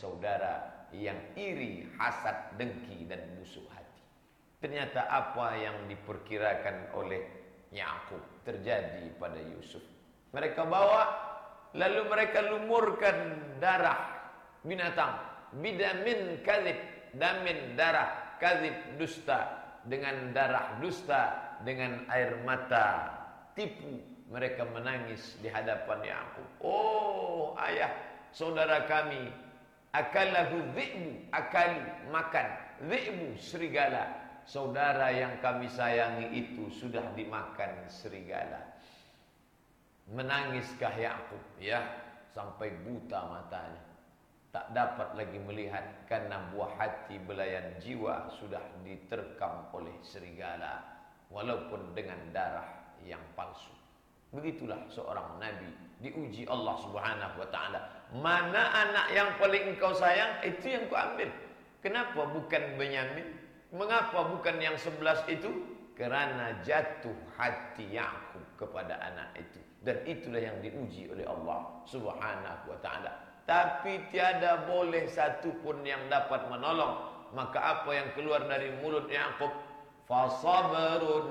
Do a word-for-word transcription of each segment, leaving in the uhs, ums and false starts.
saudara yang iri, hasad, dengki dan busuk hati. Ternyata apa yang diperkirakan oleh Yakub terjadi pada Yusuf. Mereka bawa, lalu mereka lumurkan darah binatang, bidamin kadzib, damin darah, kadzib dusta, dengan darah dusta, dengan air mata tipu. Mereka menangis di hadapan Yakub. Oh ayah, saudara kami, akalahu dhi'bu, akal makan, dhi'bu serigala. Saudara yang kami sayangi itu sudah dimakan serigala. Menangiskah Yakub? Ya, sampai buta matanya. Tak dapat lagi melihat karena buah hati belayan jiwa sudah diterkam oleh serigala, walaupun dengan darah yang palsu. Begitulah seorang nabi diuji Allah Subhanahu wa taala. Mana anak yang paling engkau sayang, itu yang kau ambil. Kenapa bukan Benyamin? Mengapa bukan yang sebelas itu? Kerana jatuh hati Yakub kepada anak itu. Dan itulah yang diuji oleh Allah Subhanahu wa taala. Tapi tiada boleh satu pun yang dapat menolong. Maka apa yang keluar dari mulut Yakub? Fasabrun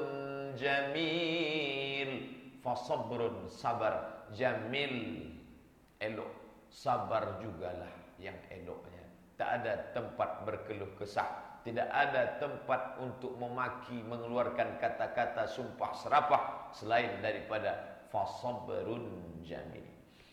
jamil. Fasabrun, sabar, jamil, elok. Sabar jugalah yang eloknya. Tak ada tempat berkeluh kesah, tidak ada tempat untuk memaki, mengeluarkan kata-kata sumpah serapah selain daripada fasabrun jamil.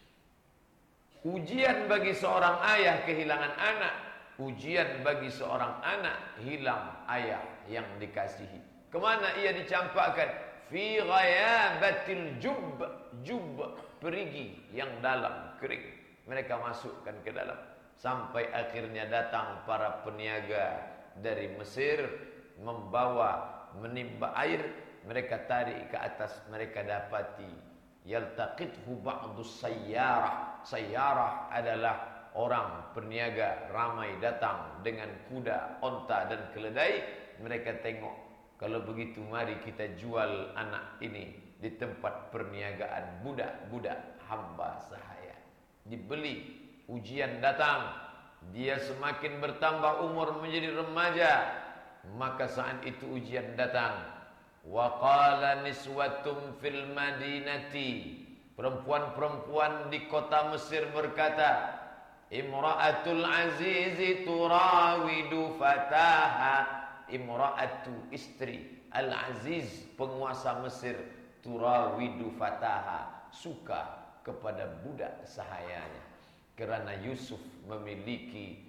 Ujian bagi seorang ayah kehilangan anak, ujian bagi seorang anak hilang ayah yang dikasihi. Kemana ia dicampakkan? Fi ghayabatil jub, jub perigi yang dalam, kering. Mereka masukkan ke dalam. Sampai akhirnya datang para peniaga dari Mesir membawa, menimba air. Mereka tarik ke atas, mereka dapati yaltaqithu ba'dus sayyarah. Sayyarah adalah orang perniaga ramai datang dengan kuda, onta dan keledai. Mereka tengok, kalau begitu mari kita jual anak ini di tempat perniagaan budak-budak hamba sahaya. Dibeli, ujian datang, dia semakin bertambah umur menjadi remaja. Maka saat itu ujian datang. Wa qala niswatum fil madinati, perempuan-perempuan di kota Mesir berkata, Imra'atul azizi turawidu fataha. Imra'atu, istri Al-Aziz, penguasa Mesir, turawidu fataha, suka kepada budak sahayanya. Kerana Yusuf memiliki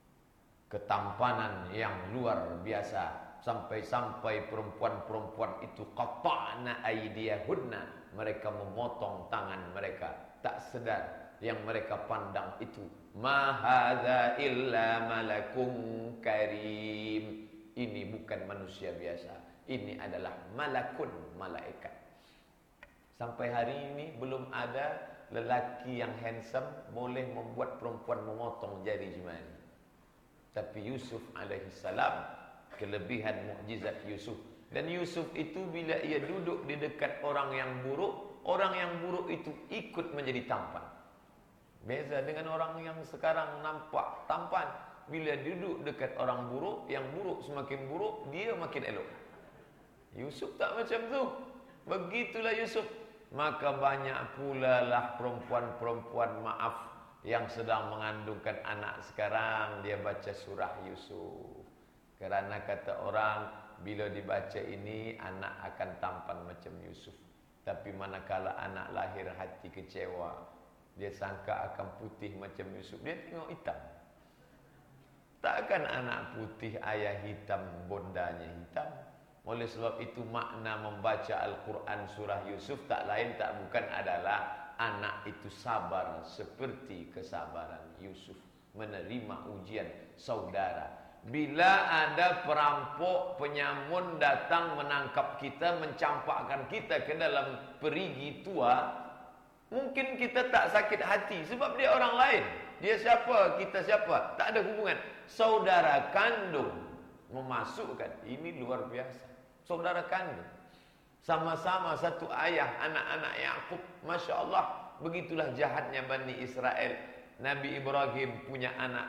ketampanan yang luar biasa, sampai-sampai perempuan-perempuan itu qata'na aydiyahunna, mereka memotong tangan mereka, tak sedar yang mereka pandang itu ma hadza illa malakum karim. Ini bukan manusia biasa, ini adalah malakun, malaikat. Sampai hari ini belum ada lelaki yang handsome boleh membuat perempuan memotong jari jemari. Tapi Yusuf alaihissalam, kelebihan mukjizat Yusuf. Dan Yusuf itu bila ia duduk di dekat orang yang buruk, orang yang buruk itu ikut menjadi tampan. Beza dengan orang yang sekarang nampak tampan. Bila duduk dekat orang buruk, yang buruk semakin buruk, dia makin elok. Yusuf tak macam tu. Begitulah Yusuf. Maka banyak pula lah perempuan-perempuan maaf yang sedang mengandungkan anak sekarang, dia baca surah Yusuf. Kerana kata orang, bila dibaca ini anak akan tampan macam Yusuf. Tapi manakala anak lahir hati kecewa, dia sangka akan putih macam Yusuf, dia tengok hitam. Takkan anak putih ayah hitam, bondanya hitam. Oleh sebab itu makna membaca Al-Quran surah Yusuf tak lain tak bukan adalah anak itu sabar seperti kesabaran Yusuf menerima ujian saudara. Bila ada perampok, penyamun datang menangkap kita, mencampakkan kita ke dalam perigi tua, mungkin kita tak sakit hati sebab dia orang lain. Dia siapa, kita siapa, tak ada hubungan. Saudara kandung memasukkan, ini luar biasa. Saudara kandung, sama-sama satu ayah, anak-anak Yakub. Masya Allah, begitulah jahatnya Bani Israel. Nabi Ibrahim punya anak